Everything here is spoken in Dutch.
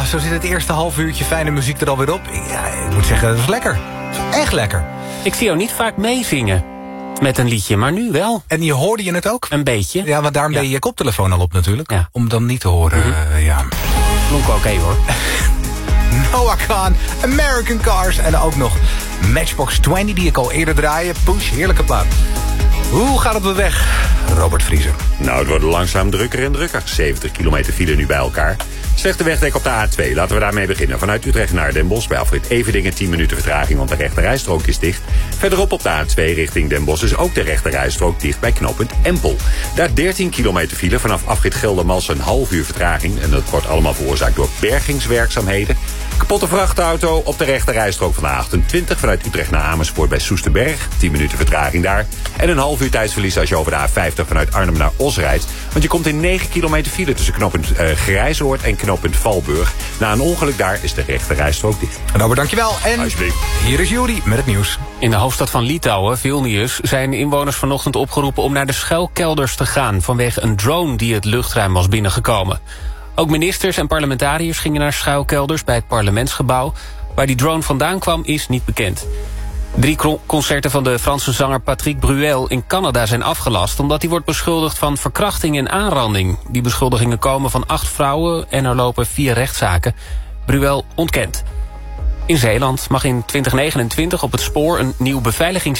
zo zit het eerste half uurtje fijne muziek er alweer op. Ja, ik moet zeggen, dat is lekker. Dat is echt lekker. Ik zie jou niet vaak meezingen met een liedje, maar nu wel. En je hoorde je het ook? Een beetje. Ja, want daarom deed je je koptelefoon al op natuurlijk. Ja. Om dan niet te horen, ja. Klonk oké hoor. Noah Kahn, American Cars en ook nog Matchbox 20 die ik al eerder draaide. Push, heerlijke plaat. Hoe gaat het op de weg, Robert Vriezer? Nou, het wordt langzaam drukker en drukker. 70 kilometer file nu bij elkaar. Slechte wegdek op de A2. Laten we daarmee beginnen. Vanuit Utrecht naar Den Bosch bij Alfred Everdingen 10 minuten vertraging, want de rechterrijstrook is dicht. Verderop op de A2 richting Den Bosch is ook de rechterrijstrook dicht bij knooppunt Empel. Daar 13 kilometer file vanaf afrit Geldermalsen een half uur vertraging. En dat wordt allemaal veroorzaakt door bergingswerkzaamheden. Kapotte vrachtauto op de rechterrijstrook van de A28 vanuit Utrecht naar Amersfoort bij Soesterberg. 10 minuten vertraging daar. En een half uur tijdsverlies als je over de A50 vanuit Arnhem naar Os rijdt. Want je komt in 9 kilometer file tussen knooppunt Grijzoord en knooppunt Valburg. Na een ongeluk daar is de rechterrijstrook dicht. Robert, dankjewel. En hier is Juri met het nieuws. In de hoofdstad van Litouwen, Vilnius, zijn inwoners vanochtend opgeroepen om naar de schuilkelders te gaan vanwege een drone die het luchtruim was binnengekomen. Ook ministers en parlementariërs gingen naar schuilkelders bij het parlementsgebouw. Waar die drone vandaan kwam is niet bekend. 3 concerten van de Franse zanger Patrick Bruel in Canada zijn afgelast, omdat hij wordt beschuldigd van verkrachting en aanranding. Die beschuldigingen komen van 8 vrouwen en er lopen 4 rechtszaken. Bruel ontkent. In Zeeland mag in 2029 op het spoor een nieuw beveiligings